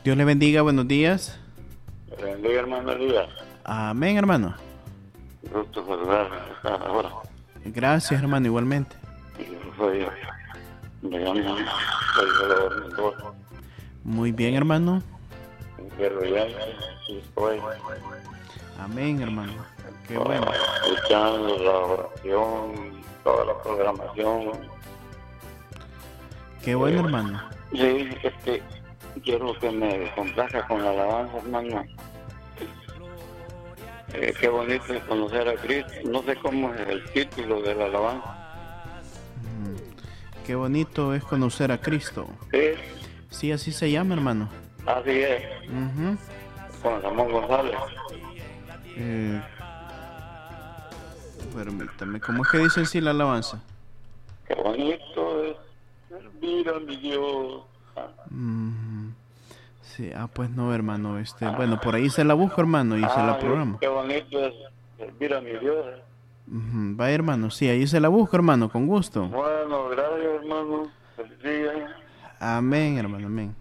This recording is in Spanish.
Dios le bendiga, buenos días. Bendiga, hermano Elías. Amén, hermano. Gusto saludarme ahora. Gracias, hermano, igualmente. Yo soy, me llamo, soy Salvador Mendoza. Muy bien, hermano. Pero ya estoy Amén, hermano. Qué bueno. escuchando la oración, toda la programación. Qué bueno, hermano. Sí, quiero que me complazca con la alabanza, hermano. Qué bonito es conocer a Cristo. No sé cómo es el título de la alabanza. Qué bonito es conocer a Cristo. Sí, Sí, así se llama, hermano. así es, Ujú. con Ramón González. Permítame, ¿cómo es que dice así la alabanza? Qué bonito es servir a mi Dios. Sí, pues no, hermano. Bueno, por ahí se la busco, hermano, y se la programo. Qué bonito es servir a mi Dios. Va, hermano, sí, ahí se la busco, hermano, con gusto. Bueno, gracias, hermano. Feliz día. Amén, hermano, amén.